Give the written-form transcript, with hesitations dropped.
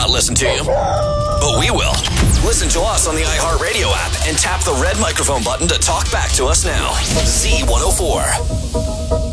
not listen to you, but we will. Listen to us on the iHeartRadio app and tap the red microphone button to talk back to us now. Z104.